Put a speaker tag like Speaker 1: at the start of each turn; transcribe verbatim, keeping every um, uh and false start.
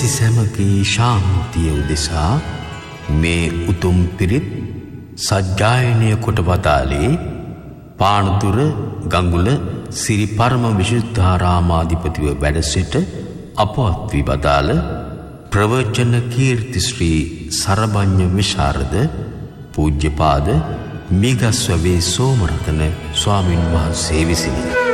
Speaker 1: ලෝකවැසි සැමගේ ශාන්තිය උදෙසා මේ උතුම් පිරිත් සජ්ජායනය කොට වදාළේ පානදුර ගඟුල සිරි පරම විශුද්ධාරාමාධිපතිව වැඩ සිට අපවත් වී වදාළ ප්‍රවචන කීර්ති ශ්‍රී සරභඤ්ඤ විශාරද පූජ්‍යපාද මිගස්වැවේ සෝමරතන ස්වාමින් වහන්සේ විසිනි.